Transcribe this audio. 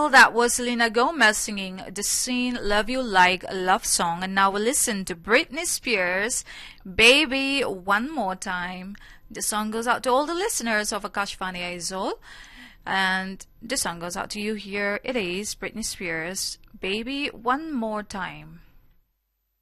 Well, that was Selena Gomez singing The Scene Love You Like a Love Song. And now we'll listen to Britney Spears, Baby One More Time. The song goes out to all the listeners of Akashvani Aizol. And the song goes out to you. Here it is, Britney Spears, Baby One More Time.